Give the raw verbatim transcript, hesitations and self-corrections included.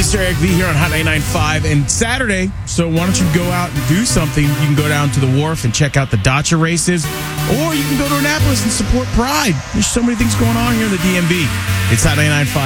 Mister Eric V here on Hot ninety-nine point five. And Saturday, so why don't you go out and do something? You can go down to the wharf and check out the Dacia races, or you can go to Annapolis and support Pride. There's so many things going on here in the D M V. It's Hot ninety-nine point five.